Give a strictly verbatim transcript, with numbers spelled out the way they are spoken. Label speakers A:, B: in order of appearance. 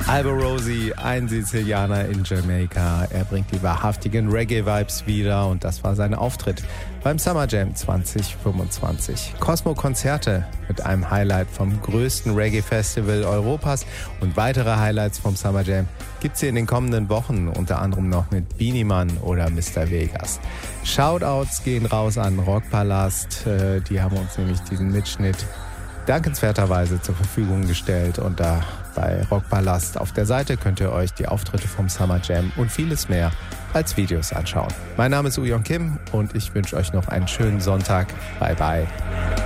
A: Alborosie, ein Sizilianer in Jamaika. Er bringt die wahrhaftigen Reggae-Vibes wieder und das war sein Auftritt beim Summer Jam zwanzig fünfundzwanzig. Cosmo-Konzerte mit einem Highlight vom größten Reggae-Festival Europas und weitere Highlights vom Summer Jam gibt's hier in den kommenden Wochen, unter anderem noch mit Beenie Man oder Mister Vegas. Shoutouts gehen raus an Rockpalast, die haben uns nämlich diesen Mitschnitt dankenswerterweise zur Verfügung gestellt und da bei Rockpalast auf der Seite könnt ihr euch die Auftritte vom Summer Jam und vieles mehr als Videos anschauen. Mein Name ist Ujon Kim und ich wünsche euch noch einen schönen Sonntag. Bye bye.